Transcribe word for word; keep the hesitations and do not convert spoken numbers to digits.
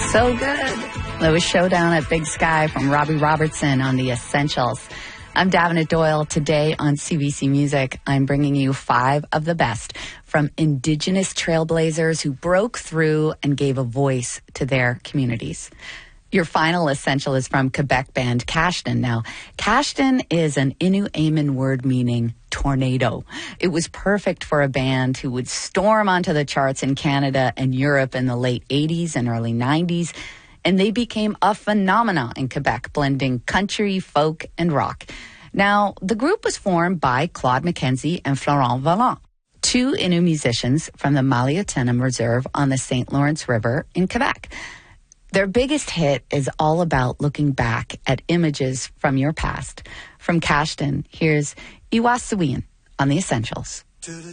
So good. That was Showdown at Big Sky from Robbie Robertson on The Essentials. I'm Davenant Doyle. Today on C B C Music, I'm bringing you five of the best from Indigenous trailblazers who broke through and gave a voice to their communities. Your final essential is from Quebec band Kashtin. Now, Kashtin is an Innu-Aimun word meaning tornado. It was perfect for a band who would storm onto the charts in Canada and Europe in the late eighties and early nineties, and they became a phenomenon in Quebec, blending country, folk, and rock. Now, the group was formed by Claude McKenzie and Florent Vallant, two Innu musicians from the Maliotenam Reserve on the Saint Lawrence River in Quebec. Their biggest hit is all about looking back at images from your past. From Kashtin, here's Iwasawin on The Essentials.